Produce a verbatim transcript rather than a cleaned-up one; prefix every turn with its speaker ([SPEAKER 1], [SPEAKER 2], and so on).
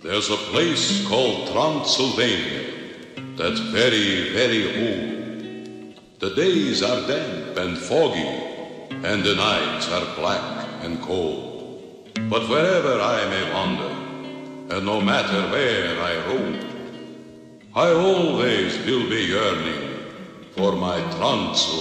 [SPEAKER 1] There's a place called Transylvania that's very, very old. The days are damp and foggy, and the nights are black and cold. But wherever I may wander, and no matter where I roam, I always will be yearning for my Transylvania.